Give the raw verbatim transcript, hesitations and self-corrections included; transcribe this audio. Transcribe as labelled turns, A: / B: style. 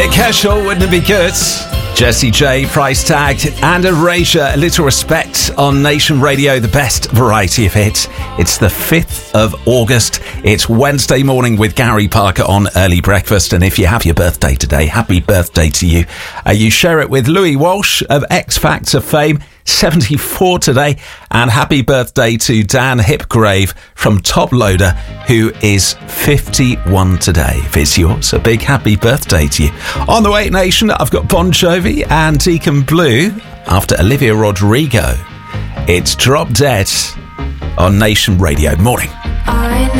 A: Nick Heschel, wouldn't it be good? Jessie J, Price Tag, and Erasure, A Little Respect on Nation Radio, the best variety of hits. It's the fifth of August. It's Wednesday morning with Gary Parker on Early Breakfast. And if you have your birthday today, happy birthday to you. Uh, you share it with Louis Walsh of X Factor fame, seventy-four today. And happy birthday to Dan Hipgrave from Top Loader, who is fifty-one today. If it's yours, a big happy birthday to you. On the Wait Nation, I've got Bon Jovi and Deacon Blue after Olivia Rodrigo. It's Drop Dead on Nation Radio. Morning.
B: I